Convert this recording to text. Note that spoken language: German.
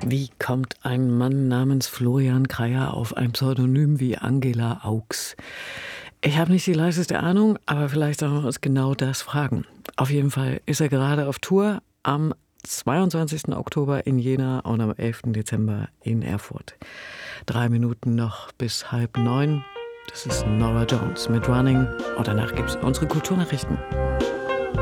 Wie kommt ein Mann namens Florian Kreyer auf ein Pseudonym wie Angela Augs? Ich habe nicht die leiseste Ahnung, aber vielleicht sollen wir uns genau das fragen. Auf jeden Fall ist er gerade auf Tour am 22. Oktober in Jena und am 11. Dezember in Erfurt. 3 Minuten noch bis 8:30. Das ist Norah Jones mit Running und danach gibt es unsere Kulturnachrichten.